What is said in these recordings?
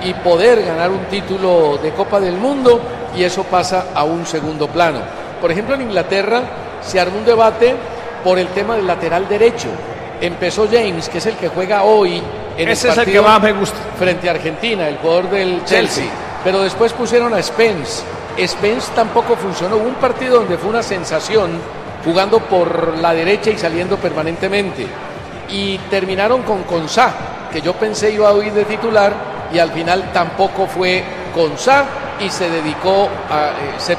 y poder ganar un título de Copa del Mundo, y eso pasa a un segundo plano. Por ejemplo, en Inglaterra se armó un debate por el tema del lateral derecho. Empezó James, que es el que juega hoy en ese el partido, es el que más me gusta, frente a Argentina, el jugador del Chelsea. Pero después pusieron a Spence. Spence tampoco funcionó. Hubo un partido donde fue una sensación, jugando por la derecha y saliendo permanentemente. Y terminaron con Konsa, que yo pensé iba a ir de titular, y al final tampoco fue Konsa, y se dedicó se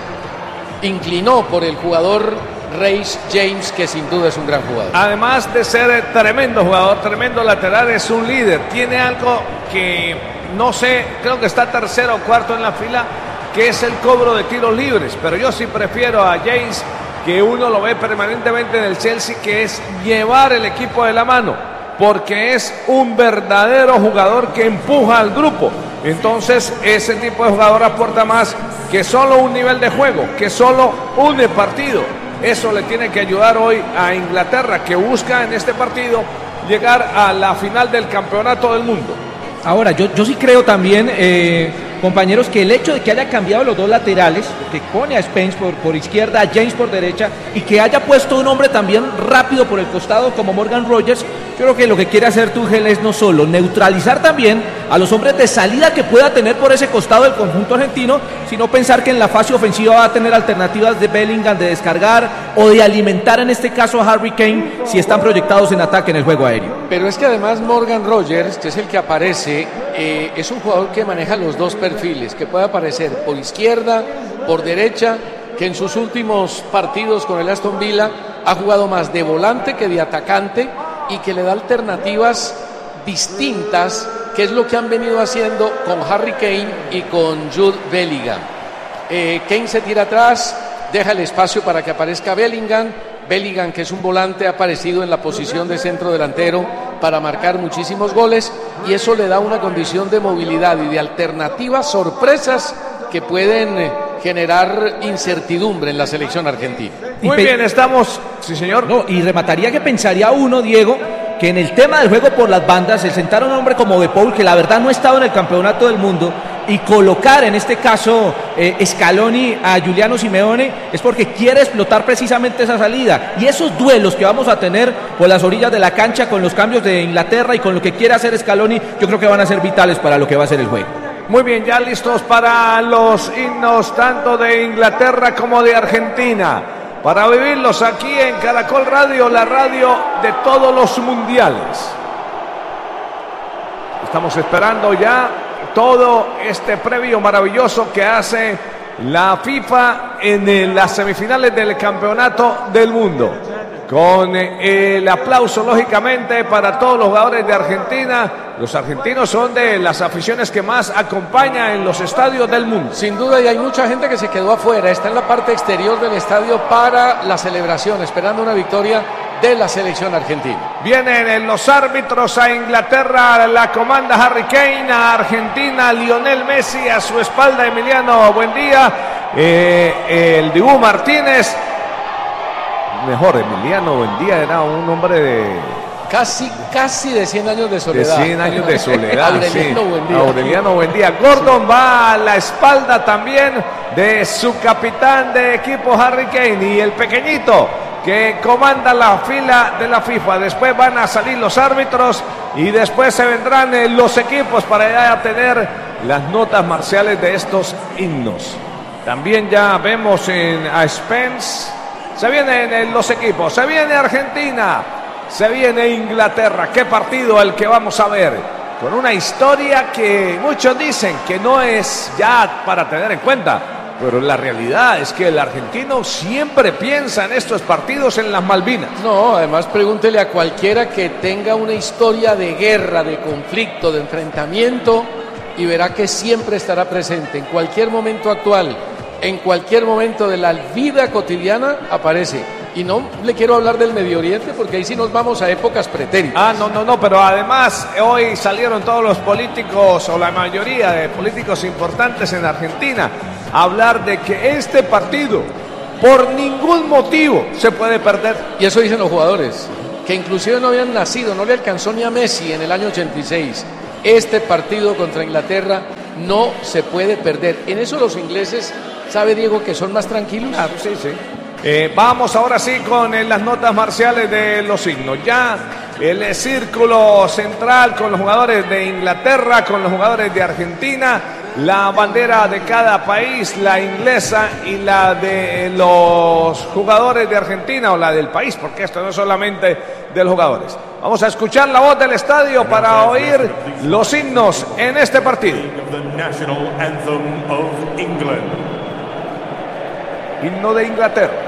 inclinó por el jugador Reece James, que sin duda es un gran jugador. Además de ser tremendo jugador, tremendo lateral, es un líder. Tiene algo que no sé, creo que está tercero o cuarto en la fila, que es el cobro de tiros libres. Pero yo sí prefiero a James, que uno lo ve permanentemente en el Chelsea, que es llevar el equipo de la mano, porque es un verdadero jugador que empuja al grupo. Entonces ese tipo de jugador aporta más que solo un nivel de juego, que solo un partido. Eso le tiene que ayudar hoy a Inglaterra, que busca en este partido llegar a la final del campeonato del mundo. Ahora, yo sí creo también, compañeros, que el hecho de que haya cambiado los dos laterales, que pone a Spence por izquierda, a James por derecha, y que haya puesto un hombre también rápido por el costado como Morgan Rogers, yo creo que lo que quiere hacer Tuchel es no solo neutralizar también a los hombres de salida que pueda tener por ese costado del conjunto argentino, sino pensar que en la fase ofensiva va a tener alternativas de Bellingham, de descargar o de alimentar en este caso a Harry Kane si están proyectados en ataque en el juego aéreo. Pero es que además Morgan Rogers, que es el que aparece, es un jugador que maneja los dos perfiles, que puede aparecer por izquierda, por derecha, que en sus últimos partidos con el Aston Villa ha jugado más de volante que de atacante, y que le da alternativas distintas, que es lo que han venido haciendo con Harry Kane y con Jude Bellingham. Kane se tira atrás, deja el espacio para que aparezca Bellingham. Bellingham, que es un volante, ha aparecido en la posición de centro delantero para marcar muchísimos goles, y eso le da una condición de movilidad y de alternativas, sorpresas que pueden generar incertidumbre en la selección argentina. Muy bien, estamos... Sí, señor. No, y remataría que pensaría uno, Diego, que en el tema del juego por las bandas, el sentar a un hombre como De Paul, que la verdad no ha estado en el campeonato del mundo, y colocar en este caso Scaloni a Giuliano Simeone, es porque quiere explotar precisamente esa salida. Y esos duelos que vamos a tener por las orillas de la cancha con los cambios de Inglaterra y con lo que quiere hacer Scaloni, yo creo que van a ser vitales para lo que va a ser el juego. Muy bien, ya listos para los himnos tanto de Inglaterra como de Argentina, para vivirlos aquí en Caracol Radio, la radio de todos los mundiales. Estamos esperando ya todo este previo maravilloso que hace la FIFA en las semifinales del Campeonato del Mundo. Con el aplauso, lógicamente, para todos los jugadores de Argentina. Los argentinos son de las aficiones que más acompaña en los estadios del mundo. Sin duda, y hay mucha gente que se quedó afuera, está en la parte exterior del estadio para la celebración, esperando una victoria de la selección argentina. Vienen los árbitros. A Inglaterra la comanda Harry Kane, a Argentina Lionel Messi, a su espalda Emiliano Buendía, el Dibu Martínez. Mejor, Emiliano Buendía era un hombre de... Casi de 100 años de soledad. De 100 años de soledad, Aureliano sí. Buendía. Aureliano Buendía. Gordon va a la espalda también de su capitán de equipo Harry Kane, y el pequeñito que comanda la fila de la FIFA. Después van a salir los árbitros y después se vendrán los equipos para ya tener las notas marciales de estos himnos. También ya vemos a Spence. Se vienen los equipos, se viene Argentina, se viene Inglaterra. Qué partido el que vamos a ver, con una historia que muchos dicen que no es ya para tener en cuenta, pero la realidad es que el argentino siempre piensa en estos partidos en las Malvinas. No, además pregúntele a cualquiera que tenga una historia de guerra, de conflicto, de enfrentamiento, y verá que siempre estará presente en cualquier momento actual. En cualquier momento de la vida cotidiana aparece. Y no le quiero hablar del Medio Oriente, porque ahí sí nos vamos a épocas pretéritas. No, pero además hoy salieron todos los políticos, o la mayoría de políticos importantes en Argentina, a hablar de que este partido por ningún motivo se puede perder. Y eso dicen los jugadores, que inclusive no habían nacido, no le alcanzó ni a Messi en el año 86. Este partido contra Inglaterra no se puede perder. En eso los ingleses, ¿sabe Diego que son más tranquilos? Claro, sí, sí. Vamos ahora sí con las notas marciales de los signos. Ya el círculo central con los jugadores de Inglaterra, con los jugadores de Argentina, la bandera de cada país, la inglesa y la de los jugadores de Argentina o la del país, porque esto no es solamente de los jugadores. Vamos a escuchar la voz del estadio para oír los himnos en este partido. Himno de Inglaterra.